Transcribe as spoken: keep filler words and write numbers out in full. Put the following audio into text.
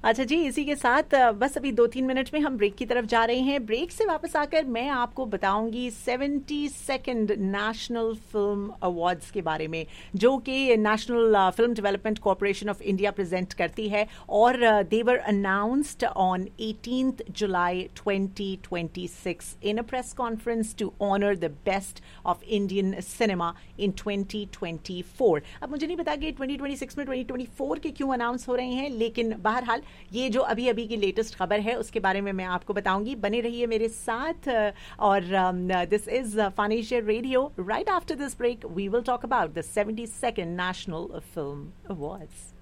अच्छा जी, इसी के साथ अ, बस अभी दो तीन मिनट में हम ब्रेक की तरफ जा रहे हैं। ब्रेक से वापस आकर मैं आपको बताऊंगी seventy second national film awards के बारे में, जो कि national film development corporation of India present करती है, और दे वर announced on eighteenth July twenty twenty six in a press conference to honour the best of Indian cinema in twenty twenty four. अब मुझे नहीं पता कि ट्वेंटी ट्वेंटी सिक्स में twenty twenty four के क्यों अनाउंस हो रहे हैं, लेकिन बहरहाल ये जो अभी अभी की लेटेस्ट खबर है उसके बारे में मैं आपको बताऊंगी। बने रहिए मेरे साथ, और this is financial radio. Right after this break we will talk about the seventy second national film awards.